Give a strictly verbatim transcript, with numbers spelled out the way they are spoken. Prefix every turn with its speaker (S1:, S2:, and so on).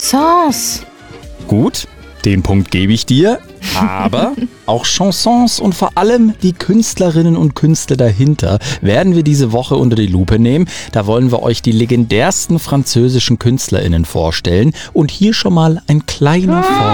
S1: Chansons.
S2: Gut, den Punkt gebe ich dir. Aber auch Chansons und vor allem die Künstlerinnen und Künstler dahinter werden wir diese Woche unter die Lupe nehmen. Da wollen wir euch die legendärsten französischen KünstlerInnen vorstellen. Und hier schon mal ein kleiner Vor-